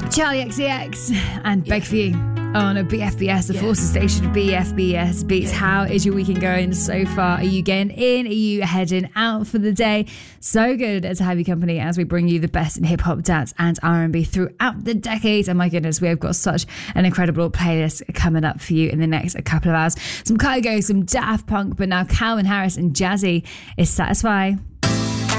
Charlie XCX and Beg For You on a BFBS, the Forces station, BFBS Beats. How is your weekend going so far? Are you getting in? Are you heading out for the day? So good to have you company as we bring you the best in hip-hop, dance and R&B throughout the decades. And my goodness, we have got such an incredible playlist coming up for you in the next couple of hours. Some Kygo, some Daft Punk, but now Calvin Harris and Jazzy is Satisfy.